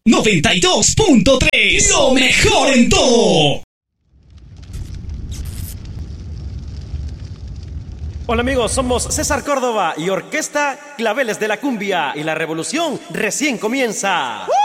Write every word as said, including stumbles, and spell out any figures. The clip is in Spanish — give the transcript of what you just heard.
noventa y dos punto tres. Lo mejor en todo. Hola amigos, somos César Córdoba y Orquesta Claveles de la Cumbia y la revolución recién comienza.